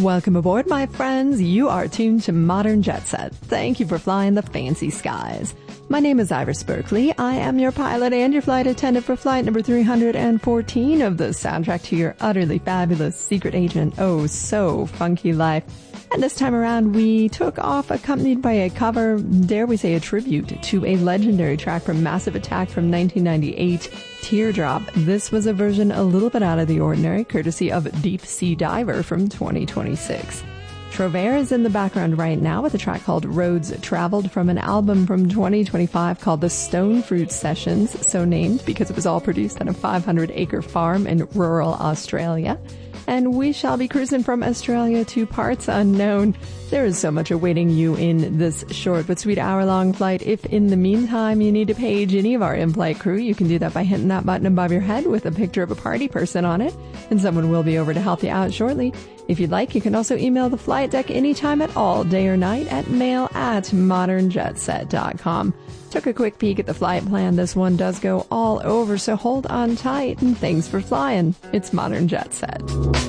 Welcome aboard, my friends. You are tuned to Modern Jet Set. Thank you for flying the fancy skies. My name is Iris Berkeley. I am your pilot and your flight attendant for flight number 314 of the soundtrack to your utterly fabulous secret agent, oh so funky life. And this time around, we took off accompanied by a cover, dare we say a tribute, to a legendary track from Massive Attack from 1998, Teardrop. This was a version a little bit out of the ordinary, courtesy of Deep Sea Diver from 2026. Trover is in the background right now with a track called Roads Traveled from an album from 2025 called The Stone Fruit Sessions, so named because it was all produced on a 500-acre farm in rural Australia. And we shall be cruising from Australia to parts unknown. There is so much awaiting you in this short but sweet hour-long flight. If in the meantime you need to page any of our in-flight crew, you can do that by hitting that button above your head with a picture of a party person on it, and someone will be over to help you out shortly. If you'd like, you can also email the flight deck anytime at all, day or night, at mail@modernjetset.com. Took a quick peek at the flight plan. This one does go all over, so hold on tight, and thanks for flying. It's Modern Jet Set.